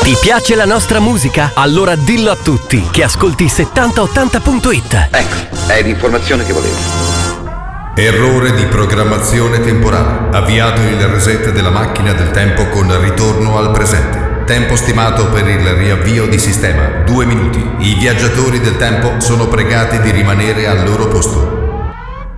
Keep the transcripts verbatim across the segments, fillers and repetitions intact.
Ti piace la nostra musica? Allora dillo a tutti che ascolti settanta ottanta punto it. Ecco, è l'informazione che volevo. Errore di programmazione temporale. Avviato il reset della macchina del tempo con ritorno al presente. Tempo stimato per il riavvio di sistema, due minuti. I viaggiatori del tempo sono pregati di rimanere al loro posto.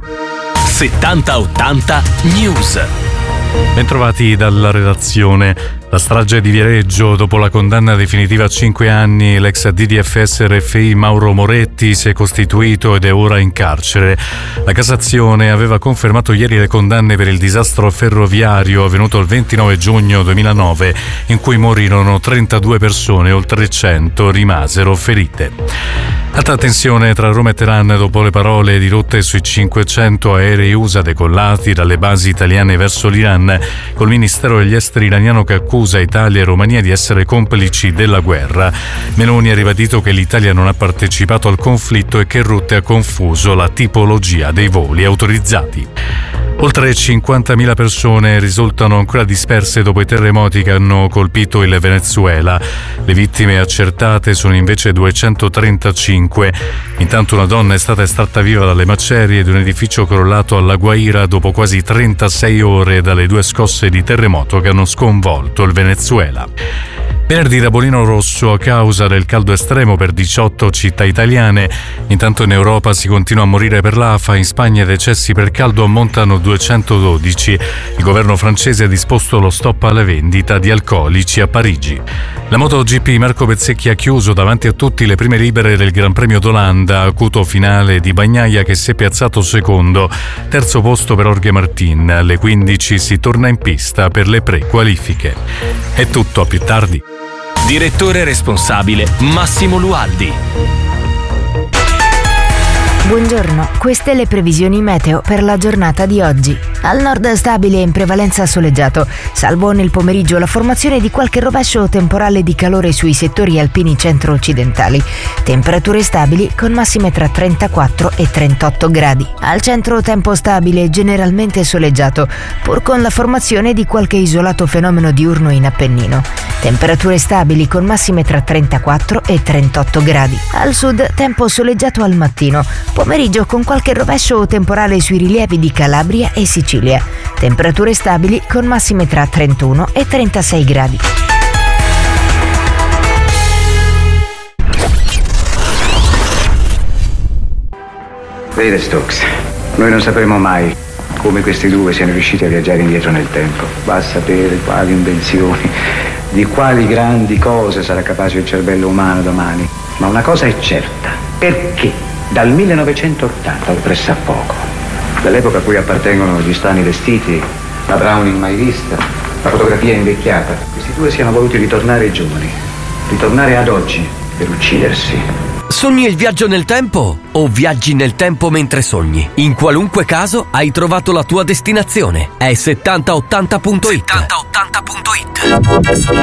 settanta ottanta News. Bentrovati dalla redazione. La strage di Viareggio, dopo la condanna definitiva a cinque anni, l'ex D D F S R F I Mauro Moretti si è costituito ed è ora in carcere. La Cassazione aveva confermato ieri le condanne per il disastro ferroviario avvenuto il ventinove giugno duemilanove, in cui morirono trentadue persone e oltre cento rimasero ferite. Alta tensione tra Roma e Teheran dopo le parole dirotte sui cinquecento aerei U S A decollati dalle basi italiane verso l'Iran, col ministero degli esteri iraniano che accusa Italia e Romania di essere complici della guerra. Meloni ha ribadito che l'Italia non ha partecipato al conflitto e che Rutte ha confuso la tipologia dei voli autorizzati. Oltre cinquantamila persone risultano ancora disperse dopo i terremoti che hanno colpito il Venezuela. Le vittime accertate sono invece duecentotrentacinque. Intanto una donna è stata estratta viva dalle macerie di un edificio crollato alla Guaira dopo quasi trentasei ore dalle due scosse di terremoto che hanno sconvolto il Venezuela. Venerdì tavolino rosso a causa del caldo estremo per diciotto città italiane. Intanto in Europa si continua a morire per l'afa. In Spagna i decessi per caldo ammontano duecentododici. Il governo francese ha disposto lo stop alla vendita di alcolici a Parigi. La MotoGP, Marco Bezzecchi ha chiuso davanti a tutti le prime libere del Gran Premio d'Olanda, acuto finale di Bagnaia che si è piazzato secondo. Terzo posto per Jorge Martin. Alle quindici si torna in pista per le pre-qualifiche. È tutto, a più tardi. Direttore responsabile Massimo Lualdi. Buongiorno, queste le previsioni meteo per la giornata di oggi. Al nord stabile e in prevalenza soleggiato, salvo nel pomeriggio la formazione di qualche rovescio temporale di calore sui settori alpini centro-occidentali. Temperature stabili con massime tra trentaquattro e trentotto gradi. Al centro tempo stabile, generalmente soleggiato, pur con la formazione di qualche isolato fenomeno diurno in Appennino. Temperature stabili con massime tra trentaquattro e trentotto gradi. Al sud tempo soleggiato al mattino. Pomeriggio con qualche rovescio temporale sui rilievi di Calabria e Sicilia. Temperature stabili con massime tra trentuno e trentasei gradi. Vede Stokes, noi non sapremo mai come questi due siano riusciti a viaggiare indietro nel tempo. Va a sapere quali invenzioni, di quali grandi cose sarà capace il cervello umano domani. Ma una cosa è certa: perché dal millenovecentottanta o pressappoco, dall'epoca a cui appartengono gli strani vestiti, la Browning mai vista, la fotografia invecchiata, questi due siano voluti ritornare giovani, ritornare ad oggi per uccidersi. Sogni il viaggio nel tempo o viaggi nel tempo mentre sogni? In qualunque caso hai trovato la tua destinazione. È settanta ottanta punto it. settanta ottanta punto it.